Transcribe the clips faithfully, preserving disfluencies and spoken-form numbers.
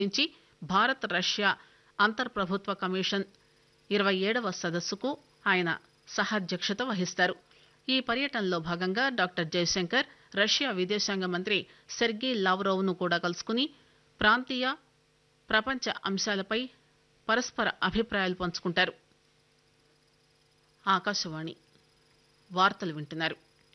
నుంచి భారత్ రష్యా అంతర్ ప్రభుత్వ కమిషన్ ఇరవై ఏడవ సదస్సుకు ఆయన సహాధ్యక్షత వహిస్తారు. ఈ పర్యటనలో భాగంగా డాక్టర్ జయశంకర్ రష్యా విదేశాంగ మంత్రి సెర్గీ లావ్రోవ్ ను కూడా కలుసుకుని ప్రాంతీయ ప్రపంచ అంశాలపై పరస్పర అభిప్రాయాలు పంచుకుంటారు. ఆకాశవాణి వార్తలు వింటున్నారు.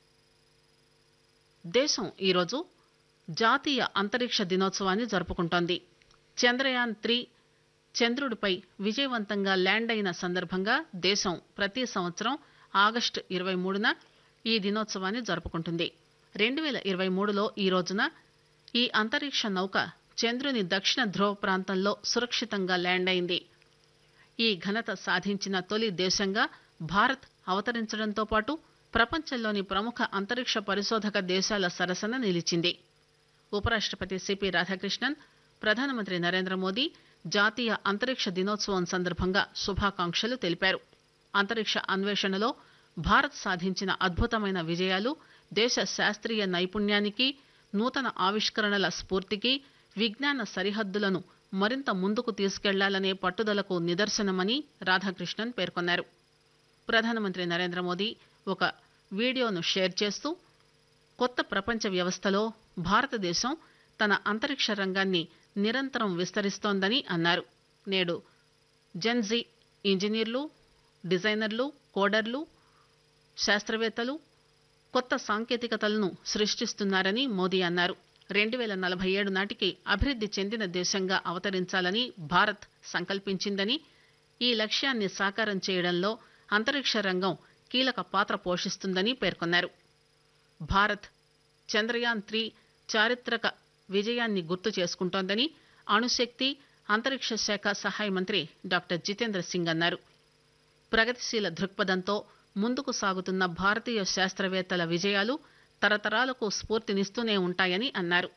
దేశం ఈరోజు జాతీయ అంతరిక్ష దినోత్సవాన్ని జరుపుకుంటోంది. చంద్రయాన్ త్రీ చంద్రుడిపై విజయవంతంగా ల్యాండ్ అయిన సందర్భంగా దేశం ప్రతి సంవత్సరం ఆగస్టు ఇరవై మూడున ఈ దినోత్సవాన్ని జరుపుకుంటుంది. రెండు వేల ఇరవై మూడులో ఈ రోజున ఈ అంతరిక్ష నౌక చంద్రుని దక్షిణ ధ్రువ ప్రాంతంలో సురక్షితంగా ల్యాండ్ అయింది. ఈ ఘనత సాధించిన తొలి దేశంగా భారత్ అవతరించడంతో పాటు ప్రపంచంలోని ప్రముఖ అంతరిక్ష పరిశోధక దేశాల సరసన నిలిచింది. ఉపరాష్టపతి సిపి రాధాకృష్ణన్, ప్రధానమంత్రి నరేంద్ర మోదీ జాతీయ అంతరిక్ష దినోత్సవం సందర్భంగా శుభాకాంక్షలు తెలిపారు. అంతరిక్ష అన్వేషణలో భారత్ సాధించిన అద్భుతమైన విజయాలు దేశ శాస్త్రీయ నైపుణ్యానికి, నూతన ఆవిష్కరణల స్ఫూర్తికి, విజ్ఞాన సరిహద్దులను మరింత ముందుకు తీసుకెళ్లాలనే పట్టుదలకు నిదర్శనమని రాధాకృష్ణన్ పేర్కొన్నారు. ప్రధానమంత్రి నరేంద్ర మోదీ ఒక వీడియోను షేర్ చేస్తూ కొత్త ప్రపంచ వ్యవస్థలో భారతదేశం తన అంతరిక్ష రంగాన్ని నిరంతరం విస్తరిస్తోందని అన్నారు. నేడు జెన్జీ ఇంజనీర్లు, డిజైనర్లు, కోడర్లు, శాస్త్రవేత్తలు కొత్త సాంకేతికతలను సృష్టిస్తున్నారని మోదీ అన్నారు. రెండు వేల నలభై ఏడు నాటికి అభివృద్ది చెందిన దేశంగా అవతరించాలని భారత్ సంకల్పించిందని, ఈ లక్ష్యాన్ని సాకారం చేయడంలో అంతరిక్ష రంగం కీలక పాత్ర పోషిస్తుందని పేర్కొన్నారు. భారత్ చంద్రయాన్ త్రీ చారిత్రక విజయాన్ని గుర్తు చేసుకుంటోందని అణుశక్తి, అంతరిక్ష శాఖ సహాయ మంత్రి డాక్టర్ జితేంద్ర సింగ్ అన్నారు. ప్రగతిశీల దృక్పథంతో ముందుకు సాగుతున్న భారతీయ శాస్త్రవేత్తల విజయాలు తరతరాలకు స్ఫూర్తినిస్తూనే ఉంటాయని అన్నారు.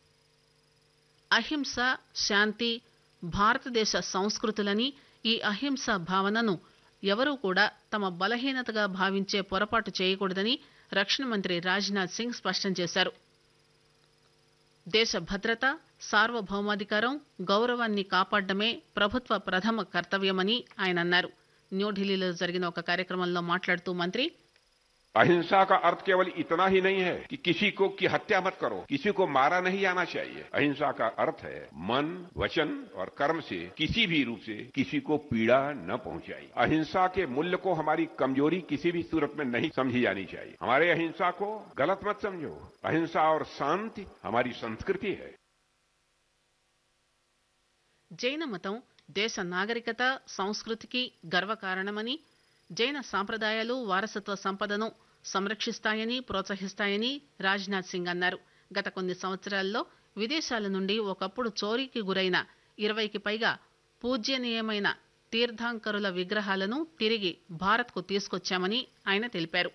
అహింస, శాంతి భారతదేశ సంస్కృతులని, ఈ అహింస భావనను ఎవరూ కూడా తమ బలహీనతగా భావించే పొరపాటు చేయకూడదని రక్షణ మంత్రి రాజ్నాథ్ సింగ్ స్పష్టం చేశారు. దేశ భద్రత, సార్వభౌమాధికారం, గౌరవాన్ని కాపాడమే ప్రభుత్వ ప్రథమ కర్తవ్యమని ఆయన అన్నారు. న్యూఢిల్లీలో జరిగిన ఒక కార్యక్రమంలో మాట్లాడుతూ మంత్రి अहिंसा का अर्थ केवल इतना ही नहीं है कि किसी को की हत्या मत करो, किसी को मारा नहीं जाना चाहिए. अहिंसा का अर्थ है मन, वचन और कर्म से किसी भी रूप से किसी को पीड़ा न पहुंचाई. अहिंसा के मूल्य को हमारी कमजोरी किसी भी सूरत में नहीं समझी जानी चाहिए. हमारे अहिंसा को गलत मत समझो. अहिंसा और शांति हमारी संस्कृति है. జైన మతం దేశ నాగరికత, సంస్కృతికి గర్వకారణమని, జైన సాంప్రదాయాలు వారసత్వ సంపదను సంరక్షిస్తాయని, ప్రోత్సహిస్తాయని రాజ్నాథ్ సింగ్ అన్నారు. గత కొన్ని సంవత్సరాల్లో విదేశాల నుండి ఒకప్పుడు చోరీకి గురైన ఇరవైకి పైగా పూజ్యనీయమైన తీర్థంకరుల విగ్రహాలను తిరిగి భారత్కు తీసుకొచ్చామని ఆయన తెలిపారు.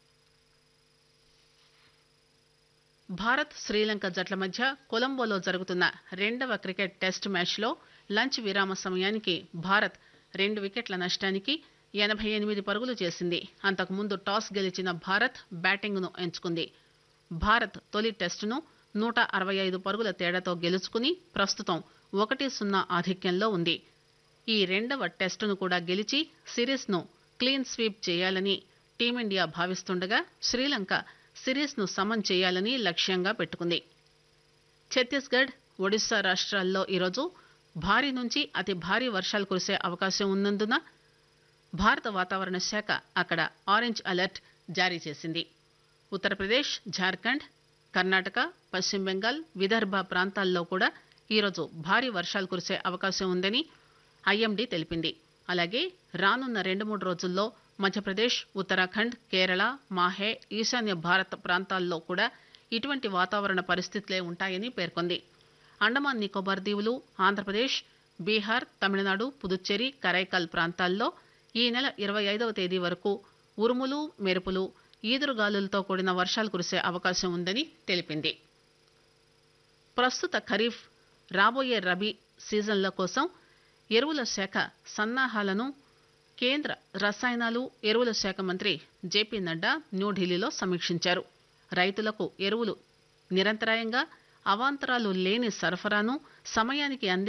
భారత్, శ్రీలంక జట్ల మధ్య కొలంబోలో జరుగుతున్న రెండవ క్రికెట్ టెస్ట్ మ్యాచ్లో లంచ్ విరామ సమయానికి భారత్ రెండు వికెట్ల నష్టానికి ఎనభై ఎనిమిది పరుగులు చేసింది. అంతకుముందు టాస్ గెలిచిన భారత్ బ్యాటింగ్ ను ఎంచుకుంది. భారత్ తొలి టెస్టును నూట అరవై ఐదు పరుగుల తేడాతో గెలుచుకుని ప్రస్తుతం ఒకటి సున్నా ఆధిక్యంలో ఉంది. ఈ రెండవ టెస్టును కూడా గెలిచి సిరీస్ ను క్లీన్ స్వీప్ చేయాలని టీమిండియా భావిస్తుండగా శ్రీలంక సిరీస్ ను సమన్ చేయాలని లక్ష్యంగా పెట్టుకుంది. ఛత్తీస్గఢ్, ఒడిశా రాష్ట్రాల్లో ఈరోజు భారీ నుంచి అతి భారీ వర్షాలు కురిసే అవకాశం ఉన్నందున భారత వాతావరణ శాఖ అక్కడ ఆరెంజ్ అలర్ట్ జారీ చేసింది. ఉత్తరప్రదేశ్, ఝార్ఖండ్, కర్ణాటక, పశ్చిమ బెంగాల్, విదర్భ ప్రాంతాల్లో కూడా ఈరోజు భారీ వర్షాలు కురిసే అవకాశం ఉందని ఐఎండీ తెలిపింది. అలాగే రానున్న రెండు మూడు రోజుల్లో మధ్యప్రదేశ్, ఉత్తరాఖండ్, కేరళ, మాహే, ఈశాన్య భారత ప్రాంతాల్లో కూడా ఇటువంటి వాతావరణ పరిస్థితులే ఉంటాయని పేర్కొంది. అండమాన్ నికోబార్ దీవులు, ఆంధ్రప్రదేశ్, బీహార్, తమిళనాడు, పుదుచ్చేరి, కరైకాల్ ప్రాంతాల్లో ఈ నెల ఇరవై ఐదవ తేదీ వరకు ఉరుములు, మెరుపులు, ఈదురుగాలులతో కూడిన వర్షాలు కురిసే అవకాశం ఉందని తెలిపింది. ప్రస్తుత ఖరీఫ్, రాబోయే రబీ సీజన్ల కోసం ఎరువుల శాఖ సన్నాహాలను కేంద్ర రసాయనాలు, ఎరువుల శాఖ మంత్రి జేపీ నడ్డా న్యూఢిల్లీలో సమీక్షించారు. రైతులకు ఎరువులు నిరంతరాయంగా అవాంతరాలు లేని సరఫరాను సమయానికి అందే